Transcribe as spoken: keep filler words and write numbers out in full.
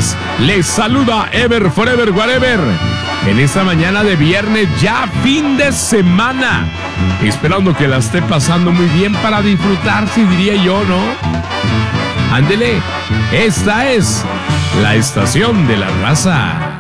días. Les saluda Ever Forever Whatever. En esta mañana de viernes, ya fin de semana. Esperando que la esté pasando muy bien para disfrutar, si diría yo, ¿no? Ándele, esta es la estación de la raza.